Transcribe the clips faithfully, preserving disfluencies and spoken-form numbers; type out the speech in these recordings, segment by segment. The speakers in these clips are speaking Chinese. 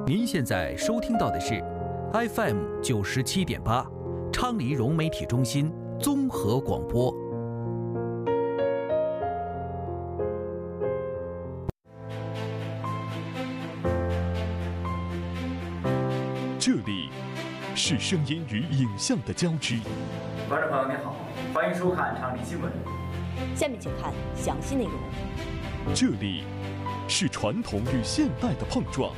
您现在收听到的是 F M 九十七点八昌黎融媒体中心综合广播。 这里是声音与影像的交织。 观众朋友您好，欢迎收看昌黎新闻。 下面请看详细内容。 这里是传统与现代的碰撞。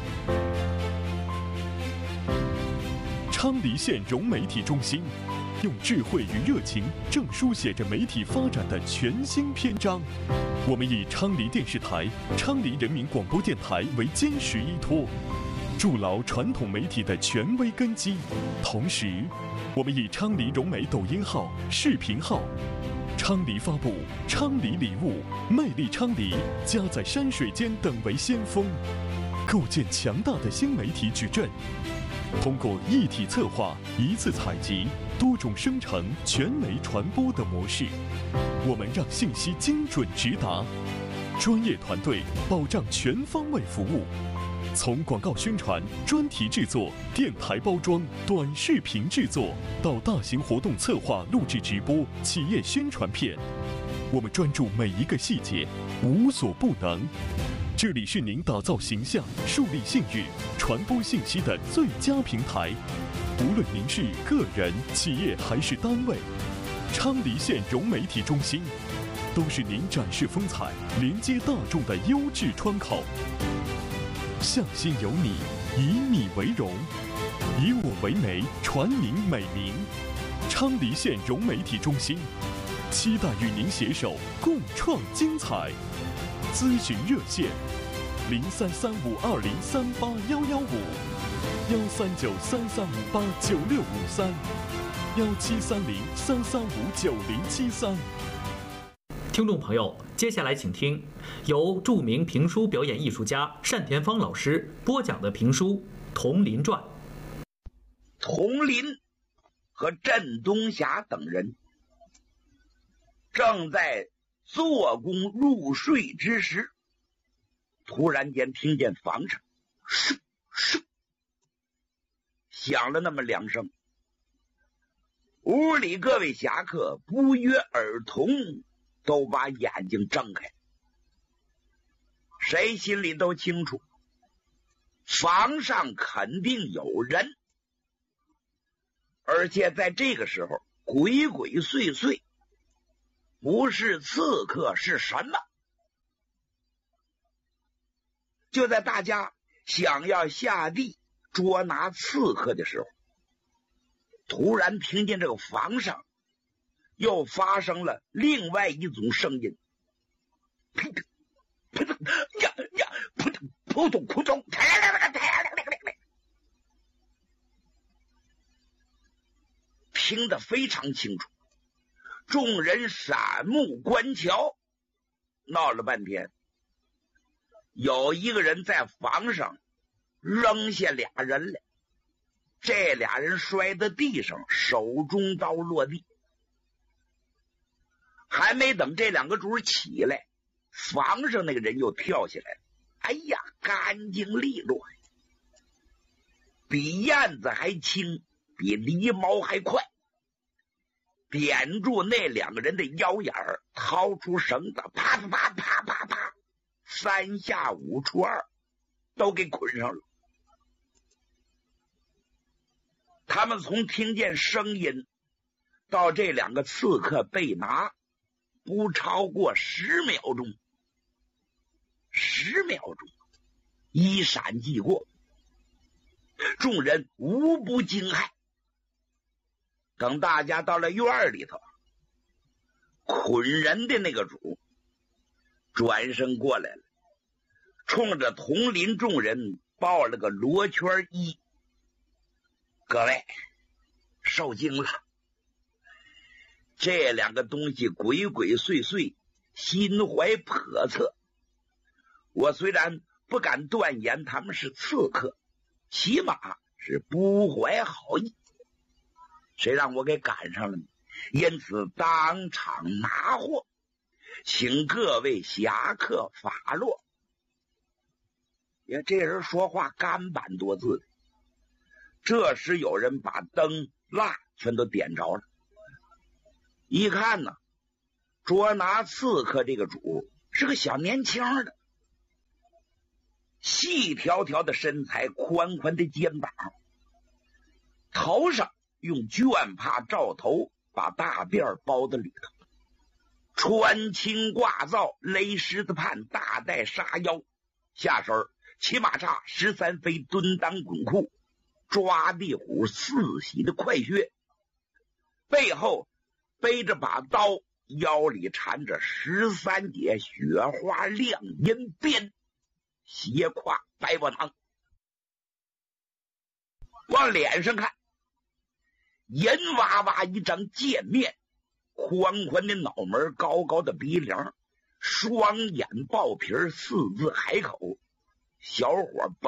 昌黎县融媒体中心用智慧与热情，正书写着媒体发展的全新篇章。我们以昌黎电视台、昌黎人民广播电台为坚实依托，筑牢传统媒体的权威根基。同时，我们以昌黎融媒抖音号、视频号、昌黎发布、昌黎礼物、魅力昌黎、家在山水间等为先锋，构建强大的新媒体矩阵。通过一体策划、一次采集、多种生成、全媒传播的模式，我们让信息精准直达，专业团队保障全方位服务。从广告宣传、专题制作、电台包装、短视频制作，到大型活动策划、录制直播、企业宣传片，我们专注每一个细节，无所不能。这里是您打造形象、树立信誉、传播信息的最佳平台。无论您是个人、企业还是单位，昌黎县融媒体中心都是您展示风采、连接大众的优质窗口。向心有你，以你为荣，以我为媒，传您美名。昌黎县融媒体中心期待与您携手共创精彩。咨询热线：零三三五二零三八幺幺五，幺三九三三五八九六五三，幺七三零三三五九零七三。 听众朋友，接下来请听由著名评书表演艺术家单田芳老师播讲的评书《铜林传》。 铜林和镇东霞等人正在做工入睡之时，突然间听见房上嗖嗖响了那么两声，屋里各位侠客不约而同都把眼睛睁开，谁心里都清楚，房上肯定有人，而且在这个时候鬼鬼祟祟，不是刺客是什么？就在大家想要下地捉拿刺客的时候，突然听见这个房上又发生了另外一种声音，扑腾扑腾呀呀，扑腾扑通扑通，听得非常清楚。众人闪目观瞧，闹了半天，有一个人在房上扔下俩人来，这俩人摔在地上，手中刀落地。还没等这两个主起来，房上那个人又跳下来了，哎呀，干净利落，比燕子还轻，比狸猫还快，点住那两个人的腰眼儿，掏出绳子，啪啪啪啪啪啪，三下五除二都给捆上了。他们从听见声音到这两个刺客被拿，不超过十秒钟，十秒钟一闪即过，众人无不惊骇。等大家到了院里头，捆人的那个主转身过来了，冲着铜林众人报了个罗圈一：各位受惊了，这两个东西鬼鬼祟祟，心怀叵测，我虽然不敢断言他们是刺客，起码是不怀好意，谁让我给赶上了呢？因此当场拿货，请各位侠客发落。 呀，这人说话干板多字的。这时有人把灯蜡全都点着了，一看呢，捉拿刺客这个主是个小年轻的，细条条的身材，宽宽的肩膀，头上用绢帕罩头，把大辫包在里头，穿青挂皂，勒狮子畔，大带沙腰，下身骑马叉，十三飞，蹲裆滚裤，抓地虎四喜的快靴，背后背着把刀，腰里缠着十三节雪花亮银鞭，斜挎白窝囊。往脸上看，银娃娃一张剑面，宽宽的脑门，高高的鼻梁，双眼爆皮，四字海口，小伙